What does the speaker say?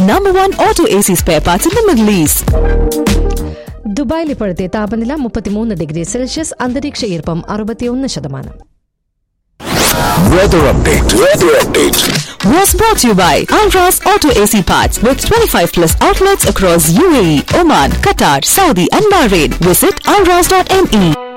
number one auto AC spare parts in the Middle East. ദുബായിൽ ഇപ്പോഴത്തെ താപനില 33 degree Celsius, അന്തരീക്ഷ ഈർപ്പം 61%. Weather update. Was brought to you by Alras Auto AC Parts with 25 plus outlets across UAE, Oman, Qatar, Saudi and Bahrain. Visit alras.me.